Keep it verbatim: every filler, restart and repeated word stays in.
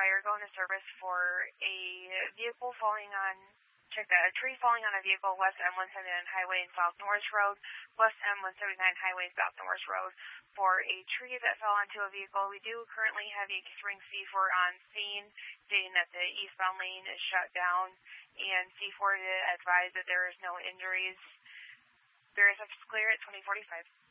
fire go into service for a vehicle falling on, check that, a tree falling on a vehicle west M one seventy-nine Highway and South Norris Road, west M one seventy-nine Highway and South Norris Road for a tree that fell onto a vehicle. We do currently have a ring C four on scene, stating that the eastbound lane is shut down, and C four did advise that there is no injuries. Various officers clear at twenty forty-five.